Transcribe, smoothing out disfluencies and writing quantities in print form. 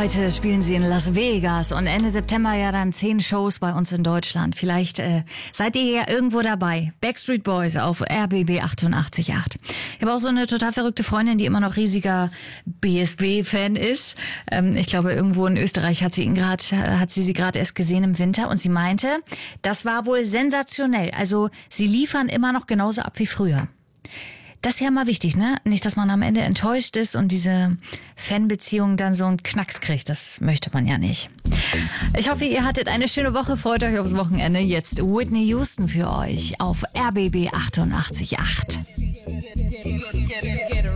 Heute spielen sie in Las Vegas und Ende September ja dann 10 Shows bei uns in Deutschland. Vielleicht seid ihr ja irgendwo dabei. Backstreet Boys auf RBB 88.8. Ich habe auch so eine total verrückte Freundin, die immer noch riesiger BSB-Fan ist. Ich glaube, irgendwo in Österreich hat sie sie gerade erst gesehen im Winter und sie meinte, das war wohl sensationell. Also sie liefern immer noch genauso ab wie früher. Das ist ja mal wichtig, ne? Nicht, dass man am Ende enttäuscht ist und diese Fanbeziehung dann so einen Knacks kriegt. Das möchte man ja nicht. Ich hoffe, ihr hattet eine schöne Woche. Freut euch aufs Wochenende. Jetzt Whitney Houston für euch auf RBB 88.8.